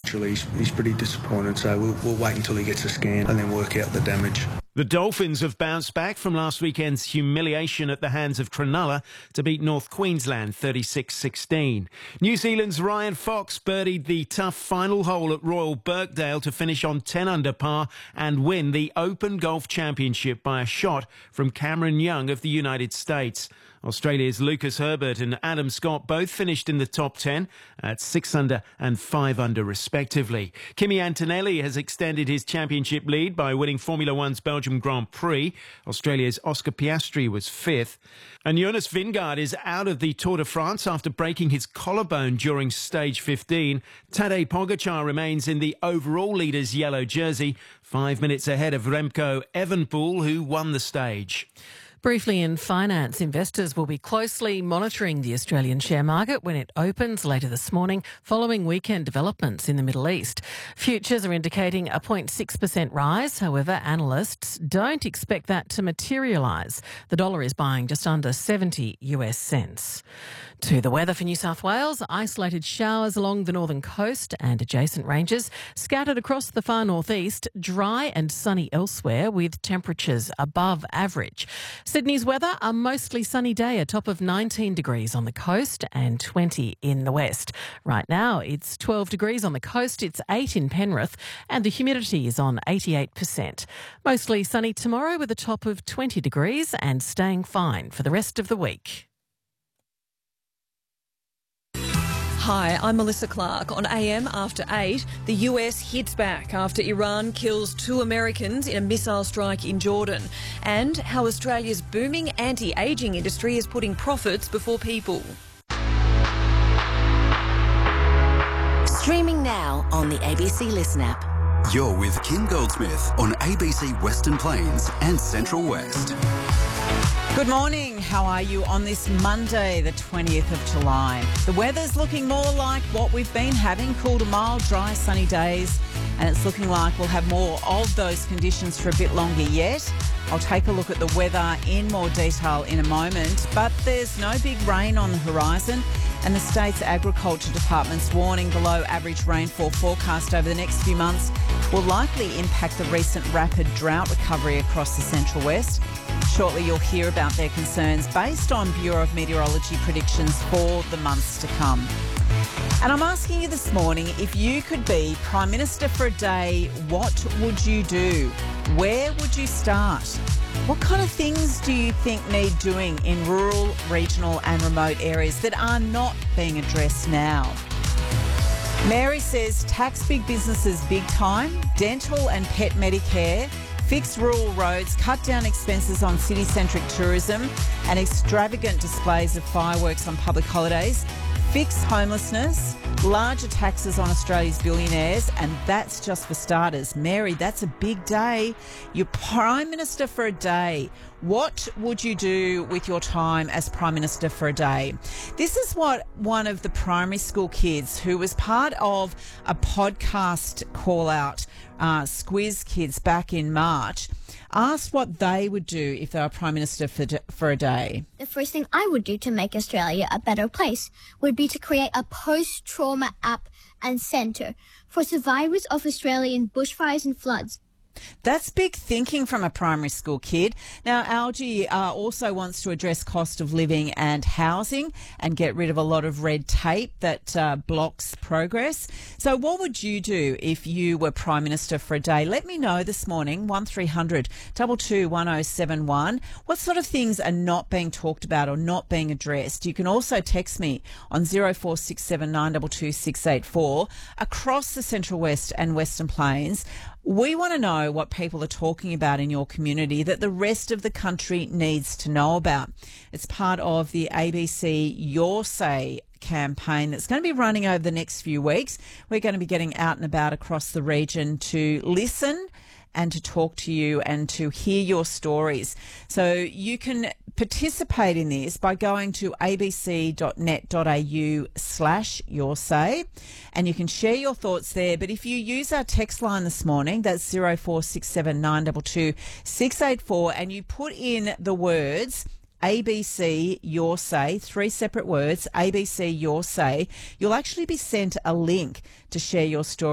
He's pretty disappointed, so we'll wait until he gets a scan and then work out the damage. The Dolphins have bounced back from last weekend's humiliation at the hands of Cronulla to beat North Queensland 36-16. New Zealand's Ryan Fox birdied the tough final hole at Royal Birkdale to finish on 10 under par and win the Open Golf Championship by a shot from Cameron Young of the United States. Australia's Lucas Herbert and Adam Scott both finished in the top 10 at 6 under and 5 under respectively. Kimi Antonelli has extended his championship lead by winning Formula One's Belgium Grand Prix. Australia's Oscar Piastri was 5th. And Jonas Vingegaard is out of the Tour de France after breaking his collarbone during stage 15. Tadej Pogacar remains in the overall leader's yellow jersey, 5 minutes ahead of Remco Evenepoel, who won the stage. Briefly in finance, investors will be closely monitoring the Australian share market when it opens later this morning following weekend developments in the Middle East. Futures are indicating a 0.6% rise. However, analysts don't expect that to materialise. The dollar is buying just under 70 US cents. To the weather for New South Wales, isolated showers along the northern coast and adjacent ranges, scattered across the far northeast, dry and sunny elsewhere with temperatures above average. Sydney's weather, a mostly sunny day, a top of 19 degrees on the coast and 20 in the west. Right now, it's 12 degrees on the coast, it's 8 in Penrith, and the humidity is on 88%. Mostly sunny tomorrow with a top of 20 degrees and staying fine for the rest of the week. Hi, I'm Melissa Clark. On AM After 8, the US hits back after Iran kills 2 Americans in a missile strike in Jordan, and how Australia's booming anti-ageing industry is putting profits before people. Streaming now on the ABC Listen app. You're with Kim Goldsmith on ABC Western Plains and Central West. Good morning. How are you on this Monday, the 20th of July? The weather's looking more like what we've been having, cool to mild, dry, sunny days, and it's looking like we'll have more of those conditions for a bit longer yet. I'll take a look at the weather in more detail in a moment, but there's no big rain on the horizon, and the state's agriculture department's warning below average rainfall forecast over the next few months will likely impact the recent rapid drought recovery across the Central West. Shortly you'll hear about their concerns based on Bureau of Meteorology predictions for the months to come. And I'm asking you this morning, if you could be Prime Minister for a day, what would you do? Where would you start? What kind of things do you think need doing in rural, regional and remote areas that are not being addressed now? Mary says tax big businesses big time, dental and pet Medicare, fix rural roads, cut down expenses on city-centric tourism and extravagant displays of fireworks on public holidays, fix homelessness, larger taxes on Australia's billionaires, and that's just for starters. Mary, that's a big day. You're Prime Minister for a day. What would you do with your time as Prime Minister for a day? This is what one of the primary school kids who was part of a podcast call-out, Squiz Kids, back in March, asked what they would do if they were Prime Minister for a day. The first thing I would do to make Australia a better place would be to create a post-trauma app and centre for survivors of Australian bushfires and floods. That's big thinking from a primary school kid. Now, Algie also wants to address cost of living and housing and get rid of a lot of red tape that blocks progress. So what would you do if you were Prime Minister for a day? Let me know this morning, 1300 222 1071. What sort of things are not being talked about or not being addressed? You can also text me on 0467 922 684 across the Central West and Western Plains. We want to know what people are talking about in your community that the rest of the country needs to know about. It's part of the ABC Your Say campaign that's going to be running over the next few weeks. We're going to be getting out and about across the region to listen and to talk to you and to hear your stories. So you can participate in this by going to abc.net.au/yoursay and you can share your thoughts there. But if you use our text line this morning, that's 0467 922 684, and you put in the words ABC Your Say, 3 separate words, ABC Your Say, you'll actually be sent a link to share your story.